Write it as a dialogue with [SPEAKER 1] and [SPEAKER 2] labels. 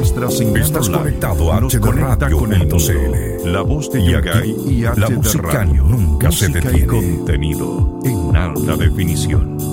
[SPEAKER 1] nuestra señal
[SPEAKER 2] Estás
[SPEAKER 1] online
[SPEAKER 2] conectado a
[SPEAKER 1] nos conecta con el
[SPEAKER 2] hdradio.cl.
[SPEAKER 1] mundo. La voz de Yagay y
[SPEAKER 2] La
[SPEAKER 1] HD
[SPEAKER 2] música
[SPEAKER 1] Radio.
[SPEAKER 2] nunca se
[SPEAKER 1] Música y
[SPEAKER 2] detiene.
[SPEAKER 1] contenido en alta definición.